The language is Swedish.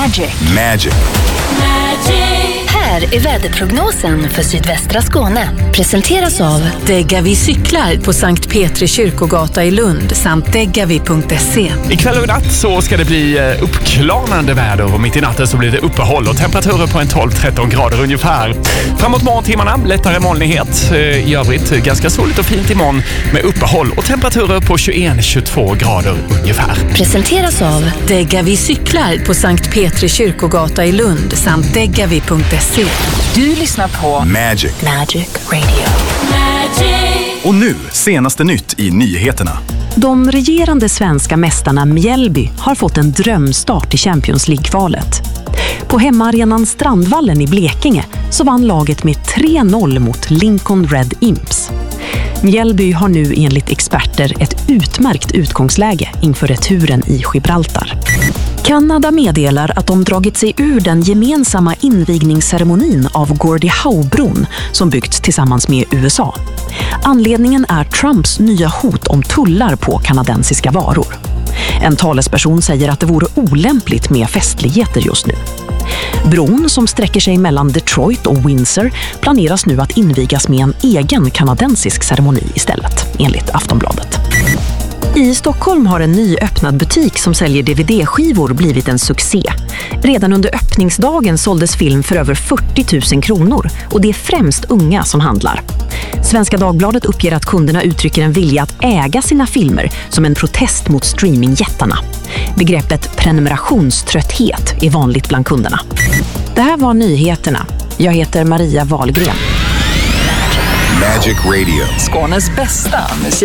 Magic. Här är väderprognosen för sydvästra Skåne. Presenteras av Degavi cyklar på Sankt Petri kyrkogata i Lund samt degavi.se. Ikväll och natt så ska det bli uppklarnande väder och mitt i natten så blir det uppehåll och temperaturer på en 12-13 grader ungefär. Framåt morgontimmarna lättare molnighet. I övrigt ganska soligt och fint imorgon med uppehåll och temperaturer på 21-22 grader ungefär. Presenteras av Degavi cyklar på Sankt Petri kyrkogata i Lund samt degavi.se. Du lyssnar på Magic Radio. Och nu, senaste nytt i nyheterna. De regerande svenska mästarna Mjällby har fått en drömstart i Champions League-kvalet. På hemmaarenan Strandvallen i Blekinge så vann laget med 3-0 mot Lincoln Red Imps. Mjällby har nu enligt experter ett utmärkt utgångsläge inför returen i Gibraltar. Kanada meddelar att de dragit sig ur den gemensamma invigningsceremonin av Gordie Howe-bron som byggts tillsammans med USA. Anledningen är Trumps nya hot om tullar på kanadensiska varor. En talesperson säger att det vore olämpligt med festligheter just nu. Bron som sträcker sig mellan Detroit och Windsor planeras nu att invigas med en egen kanadensisk ceremoni istället, enligt Aftonbladet. I Stockholm har en ny öppnad butik som säljer DVD-skivor blivit en succé. Redan under öppningsdagen såldes film för över 40 000 kronor och det är främst unga som handlar. Svenska Dagbladet uppger att kunderna uttrycker en vilja att äga sina filmer som en protest mot streamingjättarna. Begreppet prenumerationströtthet är vanligt bland kunderna. Det här var nyheterna. Jag heter Maria Wahlgren. Magic Radio. Skånes bästa musik.